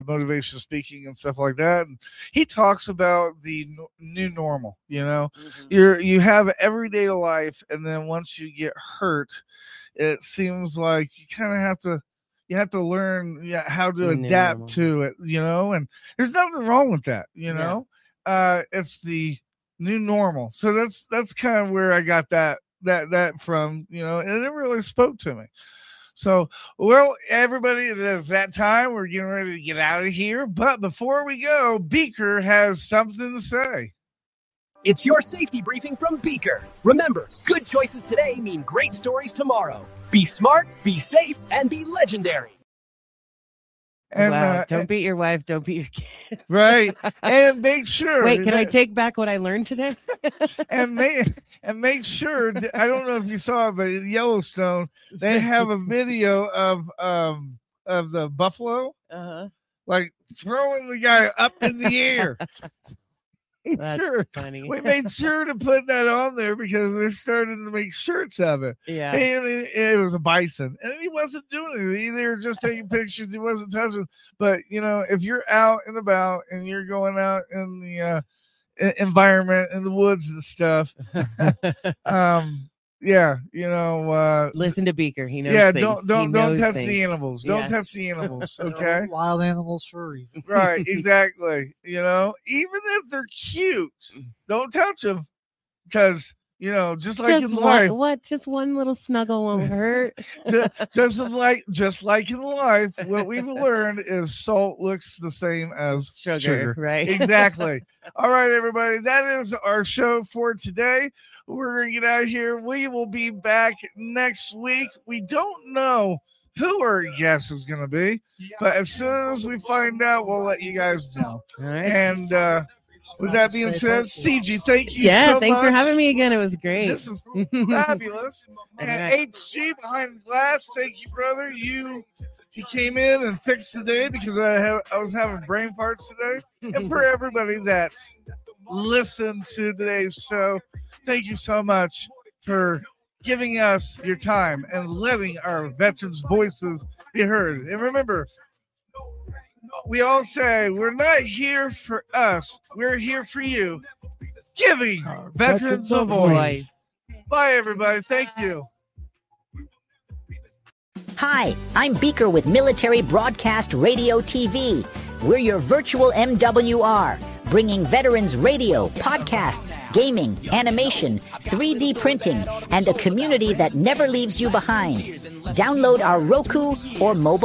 motivational speaking and stuff like that. And he talks about the new normal. You have everyday life, and then once you get hurt, it seems like you kind of have to learn how to adapt to it. And there's nothing wrong with that. It's the new normal. So that's kind of where I got that from. And it really spoke to me. So, well, everybody, it is that time. We're getting ready to get out of here. But before we go, Beaker has something to say. It's your safety briefing from Beaker. Remember, good choices today mean great stories tomorrow. Be smart, be safe, and be legendary. And, wow, don't beat your wife, don't beat your kids. Right. And make sure. Wait, can I take back what I learned today? and make sure, I don't know if you saw it, but in Yellowstone, they have a video of the buffalo, like throwing the guy up in the air. That's funny. We made sure to put that on there because we're starting to make shirts of it. Yeah. And it was a bison. And he wasn't doing it. They were just taking pictures. He wasn't touching. But, if you're out and about and you're going out in the environment, in the woods and stuff, listen to Beaker. He knows. Yeah, things. don't touch the animals. Don't touch the animals. Okay, wild animals for a reason. Right, exactly. Even if they're cute, don't touch them because just like in life. What? Just one little snuggle won't hurt. just like in life, what we've learned is salt looks the same as sugar. Right? Exactly. All right, everybody. That is our show for today. We're going to get out of here. We will be back next week. We don't know who our guest is going to be, but as soon as we find out, we'll let you guys know. All right. And with that being said, CG, thank you so much. Yeah, thanks for having me again. It was great. This is fabulous. And HG behind the glass, thank you, brother. You came in and fixed the day because I was having brain farts today. And for everybody that's listened to today's show, thank you so much for giving us your time and letting our veterans' voices be heard. And remember, we all say we're not here for us. We're here for you. Giving veterans a voice. Bye, everybody. Thank you. Hi, I'm Beaker with Military Broadcast Radio TV. We're your virtual MWR, bringing veterans radio, podcasts, gaming, animation, 3D printing, and a community that never leaves you behind. Download our Roku or mobile